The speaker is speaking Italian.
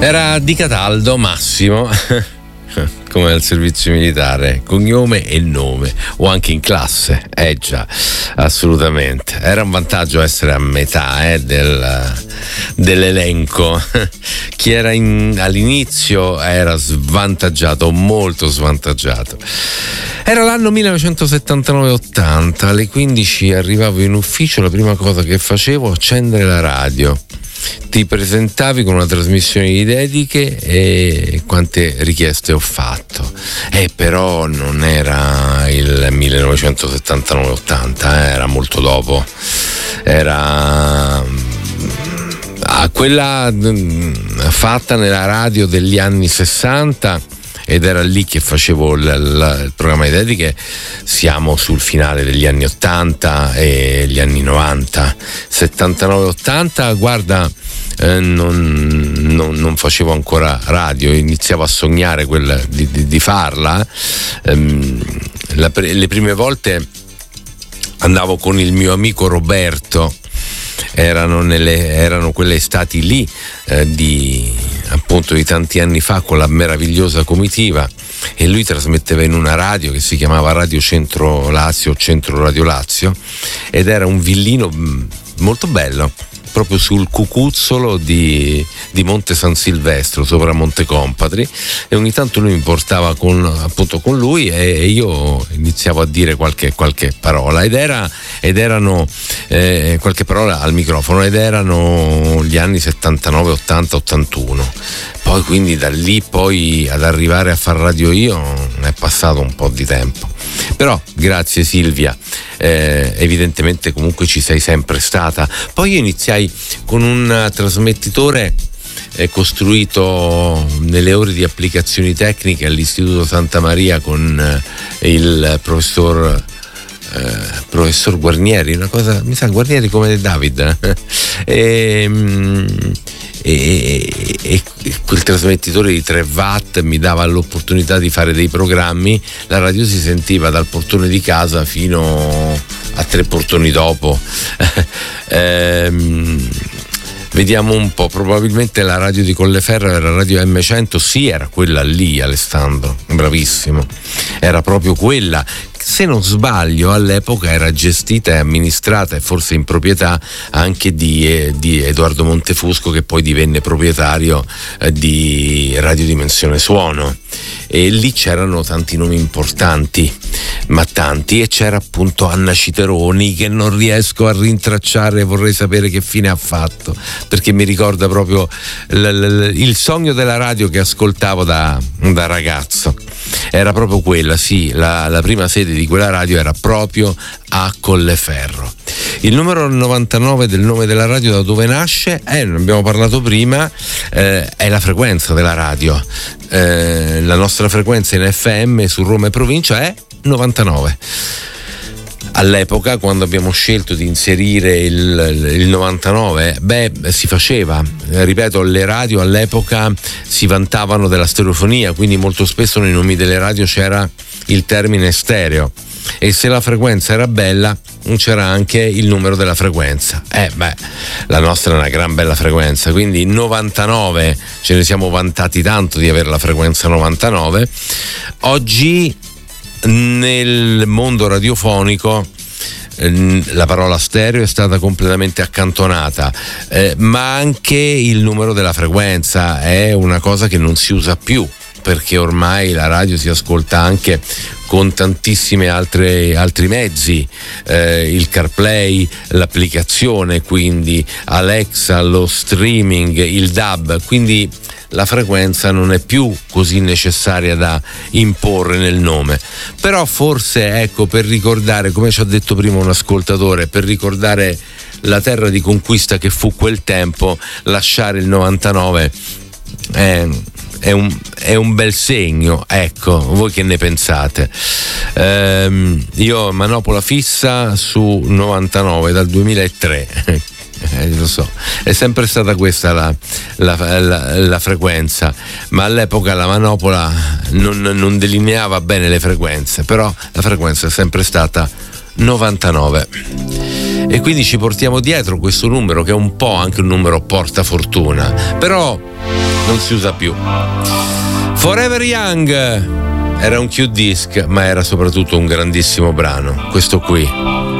Era di Cataldo Massimo, come al servizio militare, cognome e nome, o anche in classe, già, assolutamente. Era un vantaggio essere a metà dell'elenco. Chi era all'inizio era svantaggiato, molto svantaggiato. Era l'anno 1979-80, alle 15 arrivavo in ufficio, la prima cosa che facevo accendere la radio. Ti presentavi con una trasmissione di dediche e quante richieste ho fatto. Però non era il 1979-80, era molto dopo. Era quella fatta nella radio degli anni 60 ed era lì che facevo il programma di dediche. Siamo sul finale degli anni 80 e gli anni 90. 79-80, guarda, non facevo ancora radio, iniziavo a sognare di farla. Le prime volte andavo con il mio amico Roberto, erano quelle estati lì di tanti anni fa, con la meravigliosa comitiva, e lui trasmetteva in una radio che si chiamava Radio Centro Lazio, Centro Radio Lazio, ed era un villino molto bello, proprio sul cucuzzolo di Monte San Silvestro, sopra Monte Compatri, e ogni tanto lui mi portava con lui e io iniziavo a dire qualche parola ed erano qualche parola al microfono, ed erano gli anni 79, 80, 81. Poi quindi da lì poi ad arrivare a far radio io è passato un po' di tempo. Però grazie Silvia, evidentemente comunque ci sei sempre stata. Poi io iniziai con un trasmettitore costruito nelle ore di applicazioni tecniche all'Istituto Santa Maria con il professor Guarnieri, una cosa, mi sa, Guarnieri come David, e quel trasmettitore di 3 watt mi dava l'opportunità di fare dei programmi. La radio si sentiva dal portone di casa fino a 3 portoni dopo. Vediamo un po', probabilmente la radio di Colleferro era Radio M100, sì, era quella lì, Alessandro, bravissimo, era proprio quella. Se non sbaglio, all'epoca era gestita e amministrata, e forse in proprietà anche di Edoardo Montefusco, che poi divenne proprietario di Radio Dimensione Suono, e lì c'erano tanti nomi importanti, ma tanti, e c'era appunto Anna Citeroni, che non riesco a rintracciare, vorrei sapere che fine ha fatto, perché mi ricorda proprio il sogno della radio che ascoltavo da ragazzo. Era proprio quella, sì, la prima sede di quella radio era proprio a Colleferro. Il numero 99 del nome della radio, da dove nasce, ne abbiamo parlato prima, è la frequenza della radio. La nostra frequenza in FM su Roma e provincia è 99. All'epoca, quando abbiamo scelto di inserire il 99, si faceva, ripeto, le radio all'epoca si vantavano della stereofonia, quindi molto spesso nei nomi delle radio c'era il termine stereo, e se la frequenza era bella c'era anche il numero della frequenza. La nostra è una gran bella frequenza, quindi 99, ce ne siamo vantati tanto di avere la frequenza 99. Oggi nel mondo radiofonico la parola stereo è stata completamente accantonata, ma anche il numero della frequenza è una cosa che non si usa più, perché ormai la radio si ascolta anche con tantissimi altri mezzi, il CarPlay, l'applicazione, quindi Alexa, lo streaming, il DAB, quindi la frequenza non è più così necessaria da imporre nel nome. Però forse, ecco, per ricordare, come ci ha detto prima un ascoltatore, per ricordare la terra di conquista che fu quel tempo, lasciare il 99 è un bel segno. Ecco, voi che ne pensate? Io ho manopola fissa su 99 dal 2003. Lo so, è sempre stata questa la frequenza, ma all'epoca la manopola non delineava bene le frequenze, però la frequenza è sempre stata 99, e quindi ci portiamo dietro questo numero, che è un po' anche un numero portafortuna. Però non si usa più. Forever Young era un Q-disc, ma era soprattutto un grandissimo brano, questo qui.